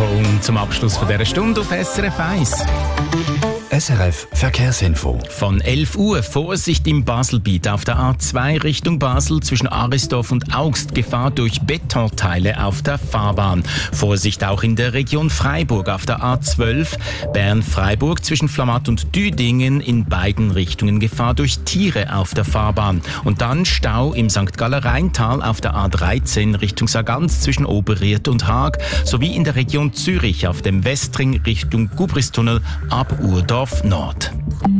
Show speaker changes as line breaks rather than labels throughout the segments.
Und zum Abschluss von dieser Stunde auf SRF 1.
SRF Verkehrsinfo.
Von 11 Uhr Vorsicht im Baselbiet auf der A2 Richtung Basel zwischen Arisdorf und Augst. Gefahr durch Betonteile auf der Fahrbahn. Vorsicht auch in der Region Freiburg auf der A12 Bern-Freiburg zwischen Flamatt und Düdingen in beiden Richtungen. Gefahr durch Tiere auf der Fahrbahn. Und dann Stau im St. Galler Rheintal auf der A13 Richtung Sargans zwischen Oberried und Haag sowie in der Region Zürich auf dem Westring Richtung Gubristunnel ab Urdorf Nord.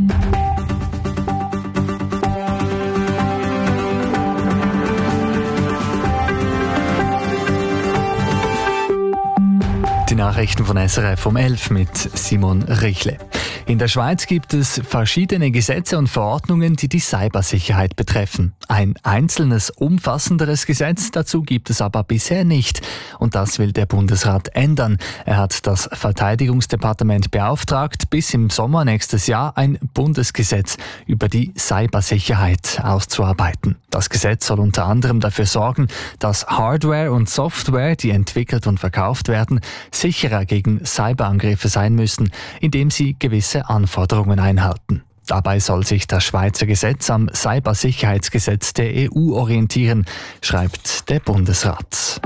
Die Nachrichten von SRF um 11 mit Simon Richle. In der Schweiz gibt es verschiedene Gesetze und Verordnungen, die die Cybersicherheit betreffen. Ein einzelnes, umfassenderes Gesetz dazu gibt es aber bisher nicht. Und das will der Bundesrat ändern. Er hat das Verteidigungsdepartement beauftragt, bis im Sommer nächstes Jahr ein Bundesgesetz über die Cybersicherheit auszuarbeiten. Das Gesetz soll unter anderem dafür sorgen, dass Hardware und Software, die entwickelt und verkauft werden, sicherer gegen Cyberangriffe sein müssen, indem sie gewisse Anforderungen einhalten. Dabei soll sich das Schweizer Gesetz am Cybersicherheitsgesetz der EU orientieren, schreibt der Bundesrat.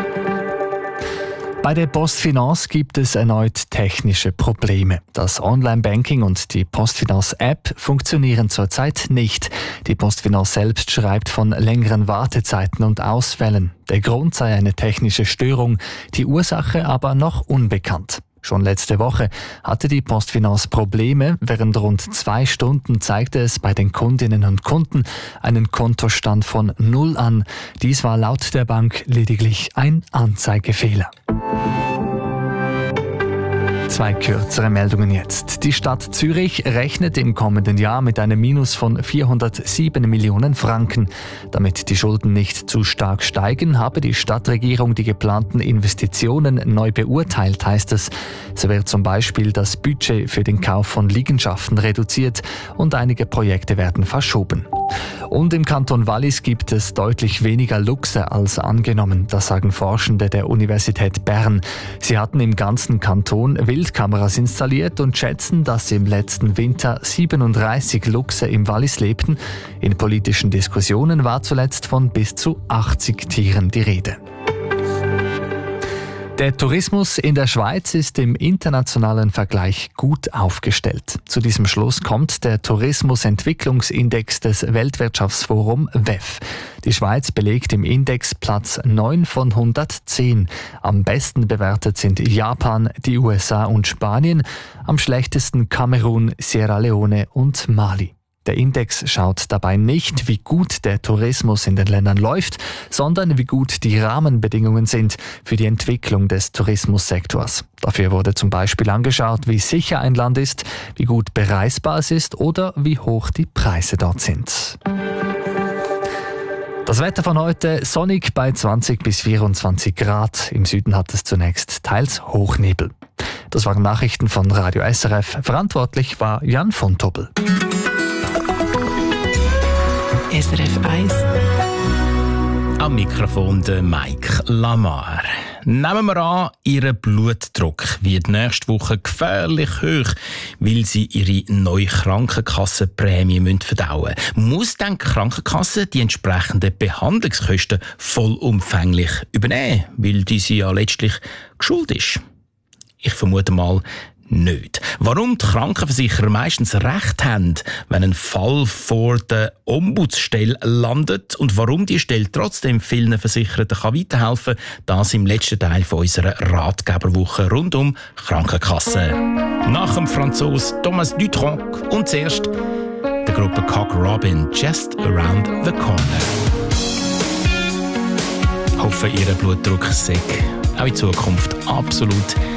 Bei der PostFinance gibt es erneut technische Probleme. Das Online-Banking und die PostFinance-App funktionieren zurzeit nicht. Die PostFinance selbst schreibt von längeren Wartezeiten und Ausfällen. Der Grund sei eine technische Störung, die Ursache aber noch unbekannt. Schon letzte Woche hatte die PostFinance Probleme. Während rund 2 Stunden zeigte es bei den Kundinnen und Kunden einen Kontostand von 0 an. Dies war laut der Bank lediglich ein Anzeigefehler. 2 kürzere Meldungen jetzt. Die Stadt Zürich rechnet im kommenden Jahr mit einem Minus von 407 Millionen Franken. Damit die Schulden nicht zu stark steigen, habe die Stadtregierung die geplanten Investitionen neu beurteilt, heißt es. So wird zum Beispiel das Budget für den Kauf von Liegenschaften reduziert und einige Projekte werden verschoben. Und im Kanton Wallis gibt es deutlich weniger Luchse als angenommen, das sagen Forschende der Universität Bern. Sie hatten im ganzen Kanton Wildkameras installiert und schätzen, dass im letzten Winter 37 Luchse im Wallis lebten. In politischen Diskussionen war zuletzt von bis zu 80 Tieren die Rede. Der Tourismus in der Schweiz ist im internationalen Vergleich gut aufgestellt. Zu diesem Schluss kommt der Tourismusentwicklungsindex des Weltwirtschaftsforum WEF. Die Schweiz belegt im Index Platz 9 von 110. Am besten bewertet sind Japan, die USA und Spanien, am schlechtesten Kamerun, Sierra Leone und Mali. Der Index schaut dabei nicht, wie gut der Tourismus in den Ländern läuft, sondern wie gut die Rahmenbedingungen sind für die Entwicklung des Tourismussektors. Dafür wurde zum Beispiel angeschaut, wie sicher ein Land ist, wie gut bereisbar es ist oder wie hoch die Preise dort sind. Das Wetter von heute sonnig bei 20 bis 24 Grad. Im Süden hat es zunächst teils Hochnebel. Das waren Nachrichten von Radio SRF. Verantwortlich war Jan von Tobel.
SRF 1.
Am Mikrofon der Mike Lamar. Nehmen wir an, Ihr Blutdruck wird nächste Woche gefährlich hoch, weil Sie Ihre neue Krankenkassenprämie verdauen müssen. Muss dann die Krankenkasse die entsprechenden Behandlungskosten vollumfänglich übernehmen, weil diese ja letztlich geschuldet ist? Ich vermute mal, nicht. Warum die Krankenversicherer meistens recht haben, wenn ein Fall vor der Ombudsstelle landet und warum die Stelle trotzdem vielen Versicherten weiterhelfen kann, das im letzten Teil von unserer Ratgeberwoche rund um Krankenkassen. Nach dem Franzos Thomas Dutronc und zuerst der Gruppe Cock Robin, Just Around the Corner. Ich hoffe, Ihr Blutdruck sei auch in Zukunft absolut